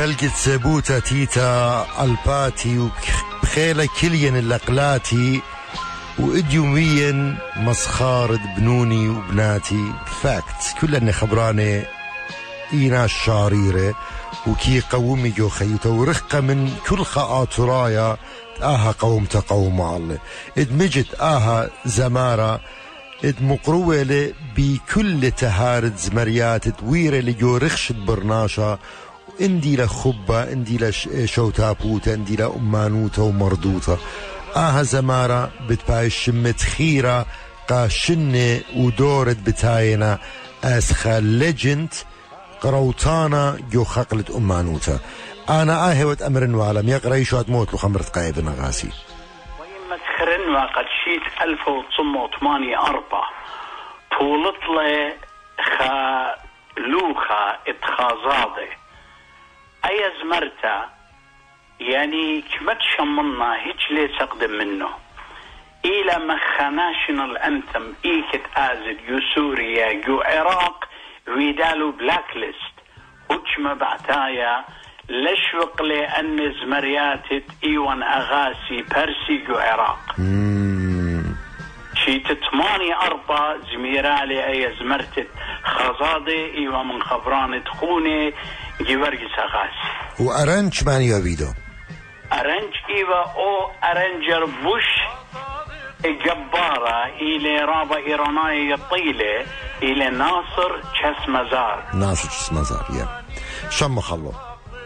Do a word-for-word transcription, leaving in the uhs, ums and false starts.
بلقت سبوتة تيتا الباتي وبخيلة كلين اللقلاتي وإديوميا مسخارد بنوني وبناتي فاكت كلني خبراني إينا الشاريرة وكي قومي جو خيوتا ورخة من كل خاطر رايا آها قومت قوم الله ادمجت آها زمارة اد مقروة بكل تهارد زمريات دويرة لجو رخشت برناشا اندي لخبة اندي لشوتابوتا اندي لأمانوتا ومردوتا آها زمارة بتباي شمت خيرة قاشنة ودورت بتاينا اسخا لجنت قروتانا جو خقلت أمانوتا أنا آهوت أمرن وعلم يقرأ يشوات موت له خمرت قايب نغاسي ويما تخرن وقد شيت ألف وتسعمائة وثمانية وأربعين طولت لي خلوخة اتخازاضي أي زمرتا يعني كمت شمنا هيج ليس أقدم منه إلى مخناشنال أنثم إيكت آزد يو سوريا يو عراق ويدالو بلاك ليست وجمع بعتايا لشوق لأن زمرياتت إيوان أغاسي برسي جو عراق شيت ثمانية أربعة زميرالي أي زمرتت خزادي إيوان من خبران تخوني جيورجس أغاسي وأرنج مانيو فيدو أرنج إيوا أو أرنجر بوش جبارة إلى رابع إيرانية طيلة إلى ناصر تشس مزار ناصر تشس مزار يا شم خلو